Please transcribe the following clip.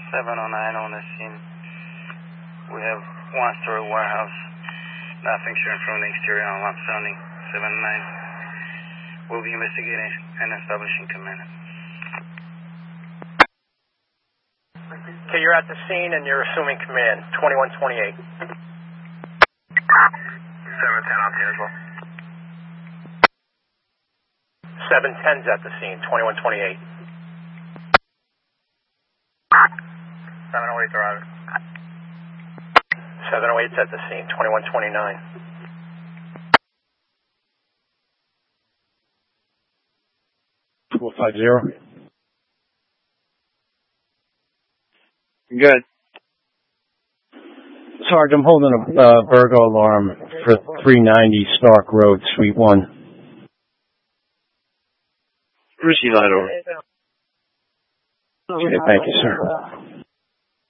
709 on the scene. We have one-story warehouse. Nothing showing from the exterior on lamp sounding. 709. We'll be investigating and establishing command. Okay, you're at the scene and you're assuming command. 2128. 710 on scene as well. 710's at the scene. 2128. 708 arriving. 708's at the scene. 2129. Cool 50. Good. Sarge, I'm holding a Virgo alarm for 390 Stark Road, Suite 1. Receive that over. Okay, thank you, sir.